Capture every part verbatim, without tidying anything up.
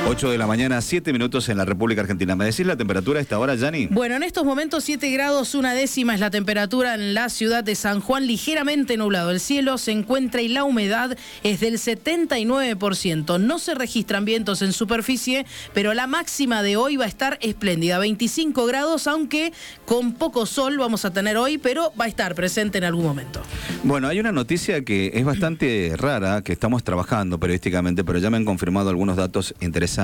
ocho de la mañana, siete minutos en la República Argentina. ¿Me decís la temperatura a esta hora, Yani? Bueno, en estos momentos siete grados, una décima es la temperatura en la ciudad de San Juan, ligeramente nublado. El cielo se encuentra y la humedad es del setenta y nueve por ciento. No se registran vientos en superficie, pero la máxima de hoy va a estar espléndida, veinticinco grados, aunque con poco sol vamos a tener hoy, pero va a estar presente en algún momento. Bueno, hay una noticia que es bastante rara, que estamos trabajando periodísticamente, pero ya me han confirmado algunos datos interesantes.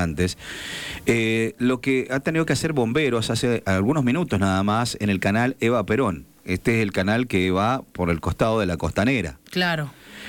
Eh, lo que ha tenido que hacer bomberos hace algunos minutos nada más en el canal Eva Perón. Este es el canal que va por el costado de la Costanera. Claro.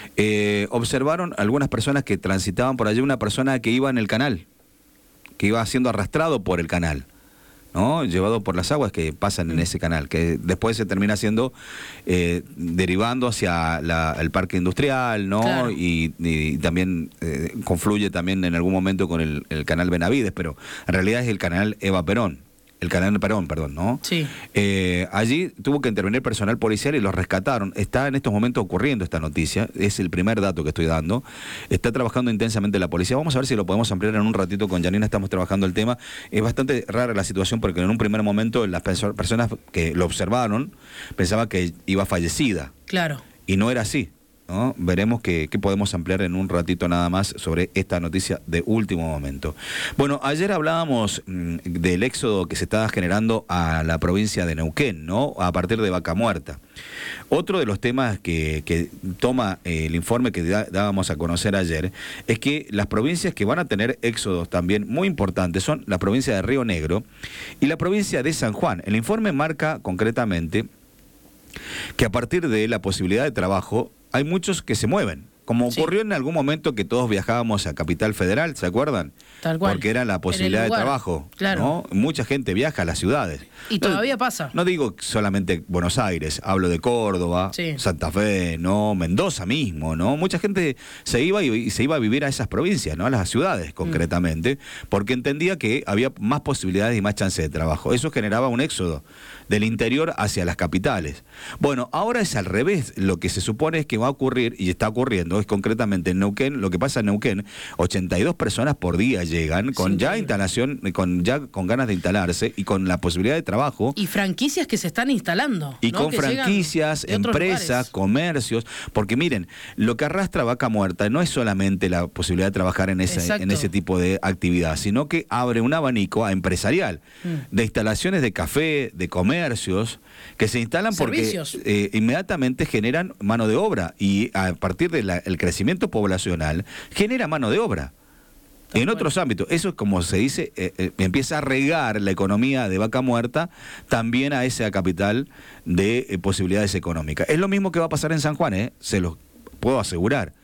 Eh, observaron algunas personas que transitaban por allí, una persona que iba en el canal, que iba siendo arrastrado por el canal, ¿no? Llevado por las aguas que pasan en ese canal, que después se termina siendo eh, derivando hacia la, el parque industrial, ¿no? Claro. Y, y también eh, confluye también en algún momento con el, el canal Benavides, pero en realidad es el canal Eva Perón. El canal Perón, perdón, ¿no? Sí. Eh, allí tuvo que intervenir personal policial y los rescataron. Está en estos momentos ocurriendo esta noticia, es el primer dato que estoy dando. Está trabajando intensamente la policía. Vamos a ver si lo podemos ampliar en un ratito con Janina, estamos trabajando el tema. Es bastante rara la situación porque en un primer momento las perso- personas que lo observaron pensaban que iba fallecida. Claro. Y no era así, ¿no? Veremos qué podemos ampliar en un ratito nada más sobre esta noticia de último momento. Bueno, ayer hablábamos mmm, del éxodo que se estaba generando a la provincia de Neuquén, ¿no? A partir de Vaca Muerta. Otro de los temas que, que toma eh, el informe que da, dábamos a conocer ayer es que las provincias que van a tener éxodos también muy importantes son la provincia de Río Negro y la provincia de San Juan. El informe marca concretamente que a partir de la posibilidad de trabajo hay muchos que se mueven, como Sí. ocurrió en algún momento que todos viajábamos a Capital Federal, ¿se acuerdan? Tal cual. Porque era la posibilidad de lugar. trabajo, Claro. ¿no? Mucha gente viaja a las ciudades. Y todavía pasa. No digo solamente Buenos Aires, hablo de Córdoba, Sí. Santa Fe, ¿no? Mendoza mismo, ¿no? Mucha gente se iba y, y se iba a vivir a esas provincias, ¿no? A las ciudades concretamente, mm. porque entendía que había más posibilidades y más chance de trabajo. Eso generaba un éxodo del interior hacia las capitales. Bueno, ahora es al revés. Lo que se supone es que va a ocurrir, y está ocurriendo, es concretamente en Neuquén. Lo que pasa en Neuquén, ochenta y dos personas por día llegan con Sí, ya increíble. instalación, con ya con ganas de instalarse y con la posibilidad de trabajo. Y franquicias que se están instalando. Y ¿no? con que franquicias, empresas, comercios, porque miren, lo que arrastra Vaca Muerta no es solamente la posibilidad de trabajar en ese, en ese tipo de actividad, sino que abre un abanico a empresarial, mm. de instalaciones de café, de comercios, que se instalan Servicios. porque eh, inmediatamente generan mano de obra y a partir del crecimiento poblacional genera mano de obra. En otros ámbitos, eso es como se dice, eh, eh, empieza a regar la economía de Vaca Muerta también a esa capital de eh, posibilidades económicas. Es lo mismo que va a pasar en San Juan, eh, se los puedo asegurar.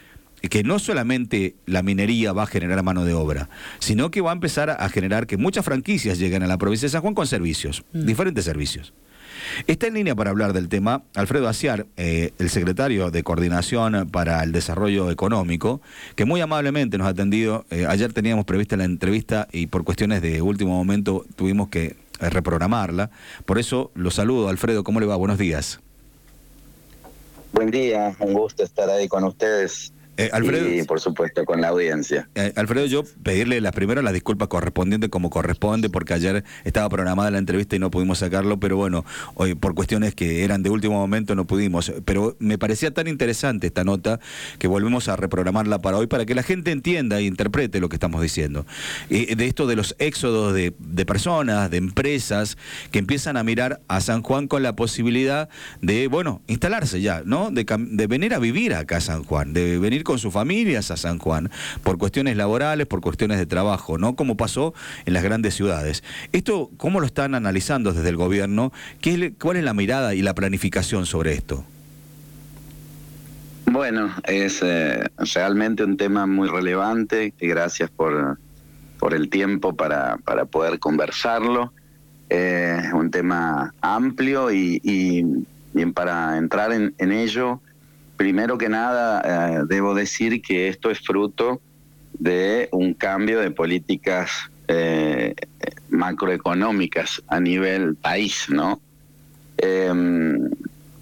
Que no solamente la minería va a generar mano de obra, sino que va a empezar a generar que muchas franquicias lleguen a la provincia de San Juan con servicios, mm. diferentes servicios. Está en línea para hablar del tema Alfredo Aciar, eh, el secretario de Coordinación para el Desarrollo Económico, que muy amablemente nos ha atendido. Eh, ayer teníamos prevista la entrevista y por cuestiones de último momento tuvimos que eh, reprogramarla. Por eso lo saludo, Alfredo. ¿Cómo le va? Buenos días. Buen día, un gusto estar ahí con ustedes. Eh, Alfredo, y por supuesto con la audiencia. Eh, Alfredo, yo pedirle las primero las disculpas correspondientes como corresponde, porque ayer estaba programada la entrevista y no pudimos sacarlo, pero bueno, hoy por cuestiones que eran de último momento no pudimos. Pero me parecía tan interesante esta nota que volvemos a reprogramarla para hoy, para que la gente entienda e interprete lo que estamos diciendo. Eh, de esto de los éxodos de, de personas, de empresas, que empiezan a mirar a San Juan con la posibilidad de, bueno, instalarse ya, ¿no? De, de venir a vivir acá a San Juan, de venir con sus familias a San Juan, por cuestiones laborales, por cuestiones de trabajo, ¿no? Como pasó en las grandes ciudades. Esto, ¿cómo lo están analizando desde el gobierno? ¿Qué es, ¿Cuál es la mirada y la planificación sobre esto? Bueno, es eh, realmente un tema muy relevante y gracias por, por el tiempo para, para poder conversarlo. Eh, es un tema amplio y, y, y para entrar en, en ello, primero que nada, eh, debo decir que esto es fruto de un cambio de políticas eh, macroeconómicas a nivel país, ¿no? Eh,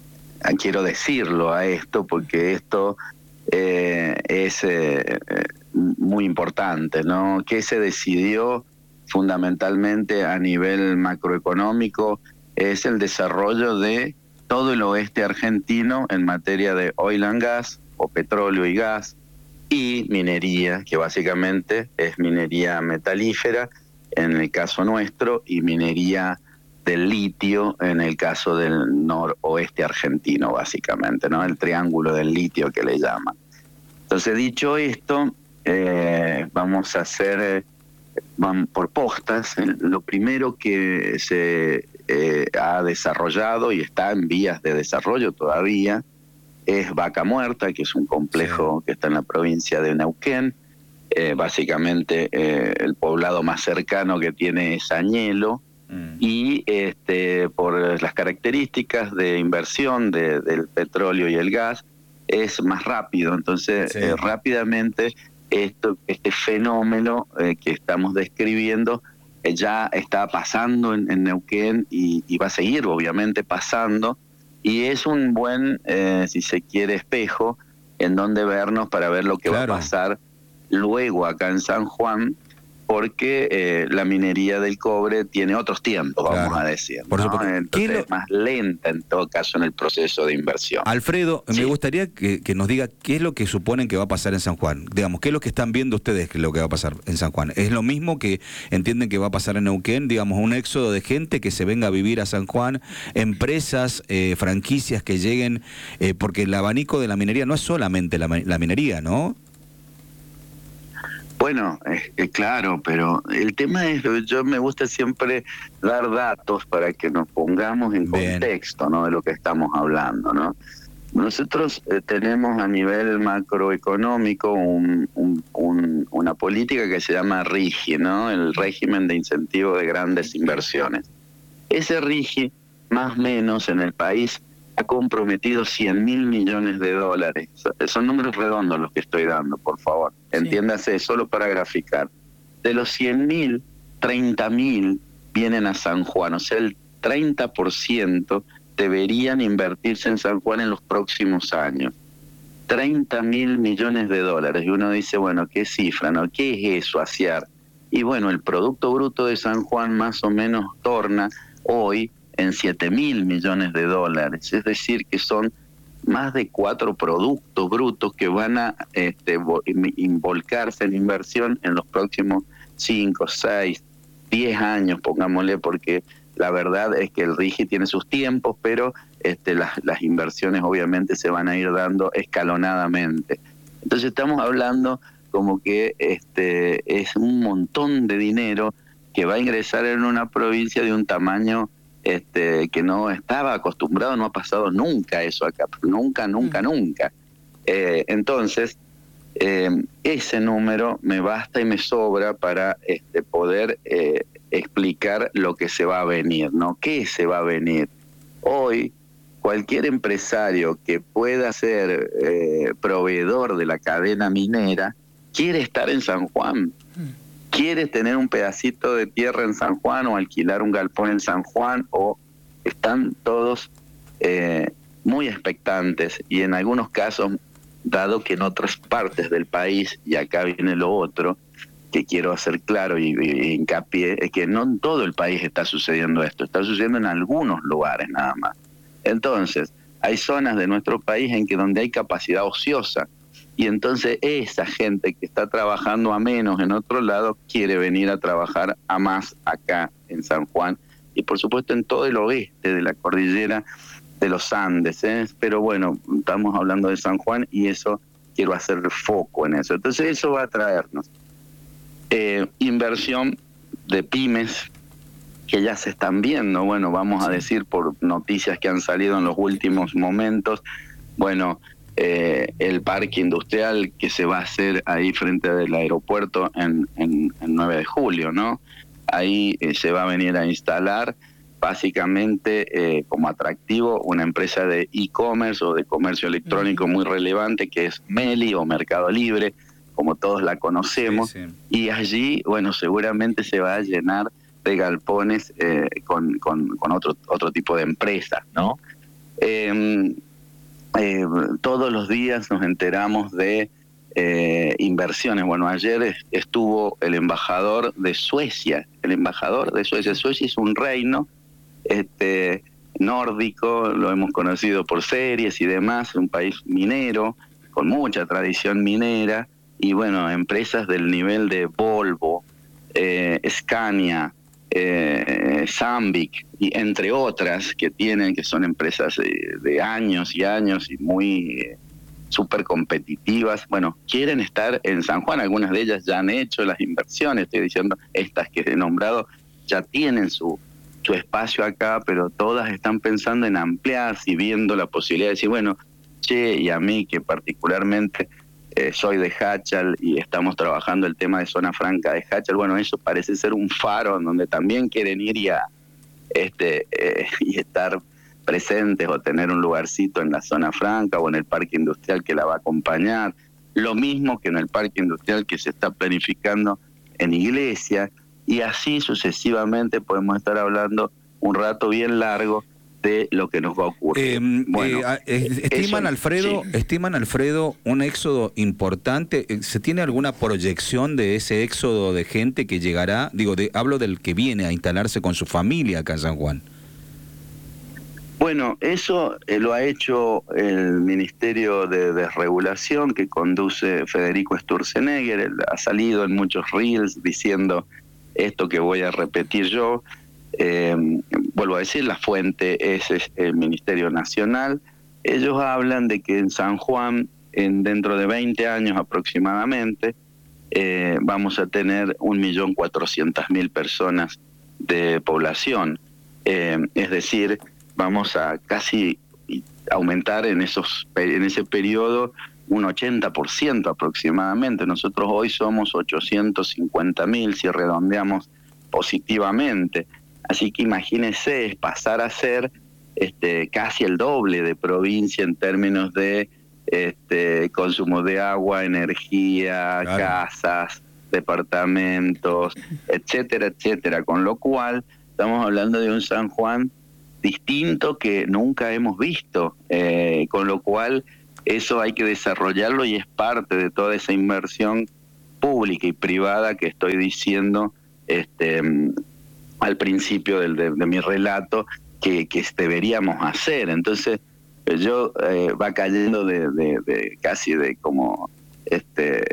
quiero decirlo a esto porque esto eh, es eh, muy importantes, ¿no? ¿Qué se decidió fundamentalmente a nivel macroeconómico? Es el desarrollo de todo el oeste argentino en materia de oil and gas, o petróleo y gas, y minería, que básicamente es minería metalífera en el caso nuestro, y minería del litio en el caso del noroeste argentino, básicamente, ¿no? El triángulo del litio que le llaman. Entonces, dicho esto, eh, vamos a hacer, eh, van por postas. Lo primero que se eh, ha desarrollado y está en vías de desarrollo todavía es Vaca Muerta, que es un complejo sí. que está en la provincia de Neuquén. Eh, básicamente eh, el poblado más cercano que tiene es Añelo, mm. y este, por las características de inversión de, del petróleo y el gas es más rápido. Entonces sí. eh, rápidamente esto, este fenómeno eh, que estamos describiendo eh, ya está pasando en, en Neuquén y, y va a seguir obviamente pasando, y es un buen, eh, si se quiere, espejo en donde vernos para ver lo que claro. va a pasar luego acá en San Juan, porque eh, la minería del cobre tiene otros tiempos, claro. vamos a decir, ¿no? Por supuesto. Entonces lo... es más lenta en todo caso en el proceso de inversión. Alfredo, sí. me gustaría que, que nos diga qué es lo que suponen que va a pasar en San Juan. Digamos, ¿qué es lo que están viendo ustedes que es lo que va a pasar en San Juan? ¿Es lo mismo que entienden que va a pasar en Neuquén? Digamos, un éxodo de gente que se venga a vivir a San Juan, empresas, eh, franquicias que lleguen, eh, porque el abanico de la minería no es solamente la, la minería, ¿no? Bueno, eh, eh, claro, pero el tema es, yo me gusta siempre dar datos para que nos pongamos en Bien. contexto, ¿no? De lo que estamos hablando, ¿no? Nosotros eh, tenemos a nivel macroeconómico un, un, un, una política que se llama RIGI, ¿no? El régimen de incentivo de grandes inversiones. Ese RIGI, más o menos en el país, ha comprometido cien mil millones de dólares. Son números redondos los que estoy dando, por favor. Sí. Entiéndase, solo para graficar. De los cien mil, treinta mil vienen a San Juan. O sea, el treinta por ciento deberían invertirse en San Juan en los próximos años. treinta mil millones de dólares. Y uno dice, bueno, ¿qué cifra, no? ¿Qué es eso, Aciar? Y bueno, el Producto Bruto de San Juan más o menos torna hoy en siete mil millones de dólares, es decir, que son más de cuatro productos brutos que van a este, involucrarse en inversión en los próximos cinco, seis, diez años, pongámosle, porque la verdad es que el RIGI tiene sus tiempos, pero este, las, las inversiones obviamente se van a ir dando escalonadamente. Entonces estamos hablando como que este, es un montón de dinero que va a ingresar en una provincia de un tamaño Este, que no estaba acostumbrado, no ha pasado nunca eso acá, nunca, nunca, mm. nunca. Eh, entonces, eh, ese número me basta y me sobra para este, poder eh, explicar lo que se va a venir, ¿no? ¿Qué se va a venir? Hoy, cualquier empresario que pueda ser eh, proveedor de la cadena minera quiere estar en San Juan. Mm. Quiere tener un pedacito de tierra en San Juan o alquilar un galpón en San Juan, o están todos eh, muy expectantes, y en algunos casos, dado que en otras partes del país, y acá viene lo otro que quiero hacer claro y, y hincapié, es que no en todo el país está sucediendo esto, está sucediendo en algunos lugares nada más. Entonces, hay zonas de nuestro país en que donde hay capacidad ociosa, y entonces esa gente que está trabajando a menos en otro lado quiere venir a trabajar a más acá en San Juan, y por supuesto en todo el oeste de la cordillera de los Andes, ¿eh? Pero bueno, estamos hablando de San Juan y eso quiero hacer foco en eso. Entonces eso va a traernos eh, inversión de pymes que ya se están viendo, bueno, vamos a decir por noticias que han salido en los últimos momentos, bueno, Eh, el parque industrial que se va a hacer ahí frente del aeropuerto en, en, en nueve de julio, ¿no? Ahí eh, se va a venir a instalar básicamente eh, como atractivo una empresa de e-commerce o de comercio electrónico muy relevante que es Meli o Mercado Libre, como todos la conocemos, sí, sí. Y allí, bueno, seguramente se va a llenar de galpones eh, con, con, con otro, otro tipo de empresas, ¿no? Eh, Eh, todos los días nos enteramos de eh, inversiones. Bueno, ayer estuvo el embajador de Suecia, el embajador de Suecia. Suecia es un reino este, nórdico, lo hemos conocido por series y demás, un país minero, con mucha tradición minera, y bueno, empresas del nivel de Volvo, eh, Scania, eh, Sandvik, y entre otras que tienen, que son empresas de, de años y años y muy eh, súper competitivas. Bueno, quieren estar en San Juan, algunas de ellas ya han hecho las inversiones, estoy diciendo, estas que he nombrado ya tienen su, su espacio acá, pero todas están pensando en ampliarse y viendo la posibilidad de decir, bueno, che, y a mí que particularmente eh, soy de Hachal y estamos trabajando el tema de zona franca de Hachal, bueno, eso parece ser un faro en donde también quieren ir y, a, este, eh, y estar presentes o tener un lugarcito en la zona franca o en el parque industrial que la va a acompañar, lo mismo que en el parque industrial que se está planificando en Iglesia, y así sucesivamente podemos estar hablando un rato bien largo de lo que nos va a ocurrir. Eh, bueno, eh, estiman, eso, Alfredo, sí. estiman, Alfredo, un éxodo importante. ¿Se tiene alguna proyección de ese éxodo de gente que llegará? Digo, de, hablo del que viene a instalarse con su familia acá en San Juan. Bueno, eso eh, lo ha hecho el Ministerio de Desregulación que conduce Federico Sturzenegger. Él ha salido en muchos reels diciendo esto que voy a repetir yo. Eh, vuelvo a decir, la fuente es, es el Ministerio Nacional. Ellos hablan de que en San Juan, en dentro de veinte años aproximadamente, eh, vamos a tener un millón cuatrocientas mil personas de población. Eh, es decir, vamos a casi aumentar en esos en ese periodo un ochenta por ciento aproximadamente. Nosotros hoy somos ochocientos cincuenta mil, si redondeamos positivamente. Así que imagínense, es pasar a ser este, casi el doble de provincia en términos de este, consumo de agua, energía, claro, casas, departamentos, etcétera, etcétera. Con lo cual, estamos hablando de un San Juan distinto que nunca hemos visto, eh, con lo cual eso hay que desarrollarlo y es parte de toda esa inversión pública y privada que estoy diciendo este, al principio del, de, de mi relato que, que deberíamos hacer. Entonces yo eh, va cayendo de, de, de casi de como este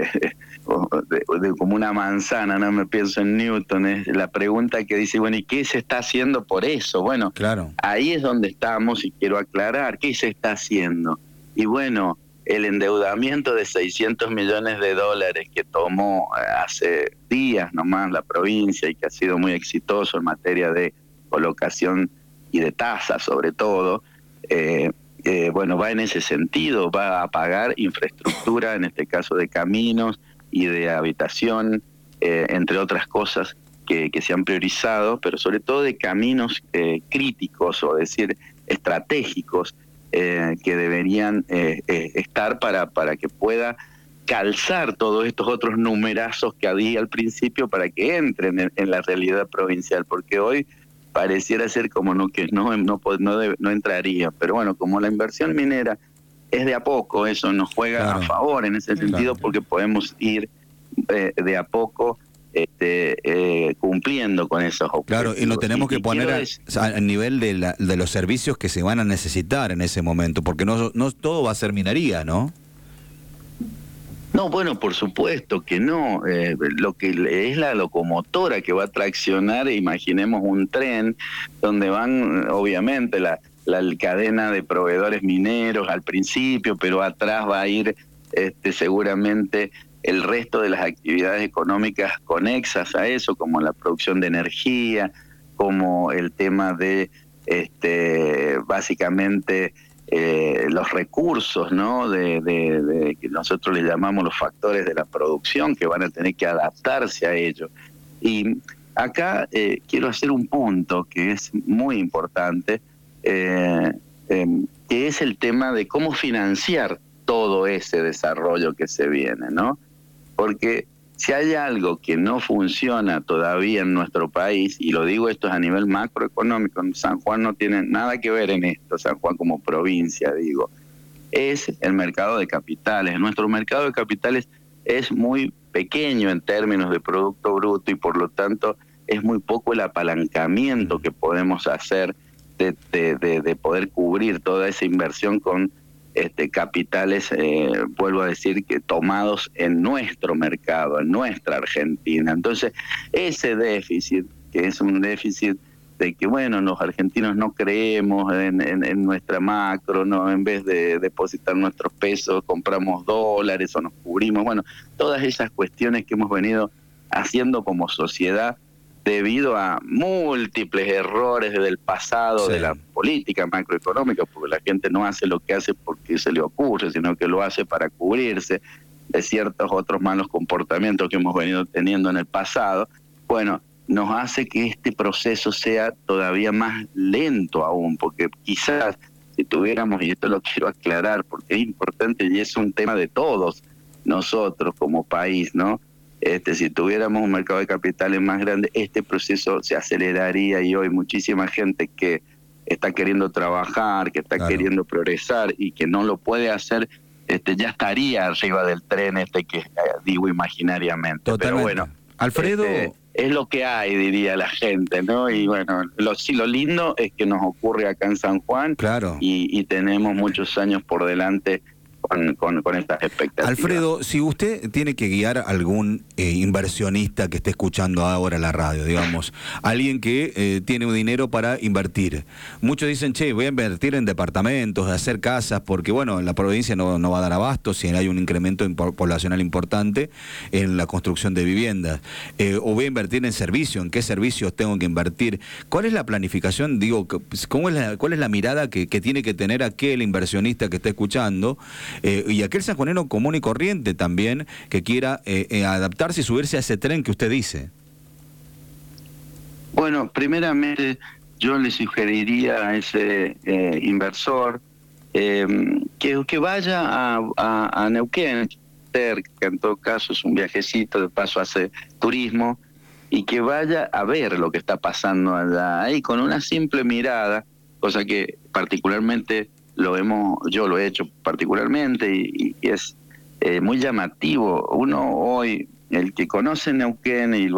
de, de como una manzana, no me pienso en Newton, es la pregunta que dice, bueno, ¿y qué se está haciendo por eso? Bueno, claro, ahí es donde estamos y quiero aclarar, ¿qué se está haciendo? Y bueno, el endeudamiento de seiscientos millones de dólares que tomó hace días nomás la provincia y que ha sido muy exitoso en materia de colocación y de tasas sobre todo, eh, eh, bueno, va en ese sentido, va a pagar infraestructura, en este caso de caminos y de habitación, eh, entre otras cosas que, que se han priorizado, pero sobre todo de caminos eh, críticos, o decir, estratégicos, eh, que deberían eh, eh, estar para, para que pueda calzar todos estos otros numerazos que había al principio para que entren en, en la realidad provincial, porque hoy pareciera ser como no que no no no, debe, no entraría, pero bueno, como la inversión minera es de a poco, eso nos juega claro, a favor en ese sentido, claro, porque podemos ir eh, de a poco este, eh, cumpliendo con esos objetivos. Claro, y lo tenemos y, que y poner al a nivel de, la, de los servicios que se van a necesitar en ese momento, porque no, no todo va a ser minería, ¿no? No, bueno, por supuesto que no. Eh, lo que es la locomotora que va a traccionar, imaginemos un tren donde van, obviamente, la, la cadena de proveedores mineros al principio, pero atrás va a ir este, seguramente el resto de las actividades económicas conexas a eso, como la producción de energía, como el tema de, este, básicamente, Eh, los recursos, ¿no? De, de, de que nosotros le llamamos los factores de la producción, que van a tener que adaptarse a ello. Y acá eh, quiero hacer un punto que es muy importante, eh, eh, que es el tema de cómo financiar todo ese desarrollo que se viene, ¿no? Porque si hay algo que no funciona todavía en nuestro país, y lo digo esto es a nivel macroeconómico, San Juan no tiene nada que ver en esto, San Juan como provincia, digo, es el mercado de capitales. Nuestro mercado de capitales es muy pequeño en términos de Producto Bruto y por lo tanto es muy poco el apalancamiento que podemos hacer de, de, de, de poder cubrir toda esa inversión con este, capitales, eh, vuelvo a decir, que tomados en nuestro mercado, en nuestra Argentina. Entonces, ese déficit, que es un déficit de que, bueno, los argentinos no creemos en, en, en nuestra macro, no, en vez de depositar nuestros pesos, compramos dólares o nos cubrimos, bueno, todas esas cuestiones que hemos venido haciendo como sociedad debido a múltiples errores del pasado, sí, de la política macroeconómica, porque la gente no hace lo que hace porque se le ocurre, sino que lo hace para cubrirse de ciertos otros malos comportamientos que hemos venido teniendo en el pasado. Bueno, nos hace que este proceso sea todavía más lento aún, porque quizás si tuviéramos, y esto lo quiero aclarar porque es importante y es un tema de todos nosotros como país, ¿no? Este, si tuviéramos un mercado de capitales más grande, este proceso se aceleraría y hoy muchísima gente que está queriendo trabajar, que está claro. queriendo progresar y que no lo puede hacer, este, ya estaría arriba del tren este que eh, digo imaginariamente. Totalmente. Pero bueno, Alfredo... Este, es lo que hay, diría la gente, ¿no? Y bueno, lo, sí, lo lindo es que nos ocurre acá en San Juan, claro. y, y tenemos muchos años por delante con, con, con estas expectativas. Alfredo, si usted tiene que guiar a algún eh, inversionista que esté escuchando ahora la radio, digamos, alguien que eh, tiene un dinero para invertir. Muchos dicen, che, voy a invertir en departamentos, a hacer casas, porque bueno, la provincia no, no va a dar abasto si hay un incremento poblacional importante en la construcción de viviendas. Eh, o voy a invertir en servicio, ¿en qué servicios tengo que invertir? ¿Cuál es la planificación? Digo, ¿cómo es la, ¿cuál es la mirada que, que tiene que tener aquel inversionista que está escuchando? Eh, y aquel sanjuanero común y corriente también que quiera eh, eh, adaptarse y subirse a ese tren que usted dice. Bueno, primeramente yo le sugeriría a ese eh, inversor eh, que, que vaya a, a, a Neuquén, que en todo caso es un viajecito, de paso hace turismo, y que vaya a ver lo que está pasando allá, ahí con una simple mirada, cosa que particularmente lo hemos, yo lo he hecho particularmente y, y es eh, muy llamativo. Uno hoy, el que conoce Neuquén y lo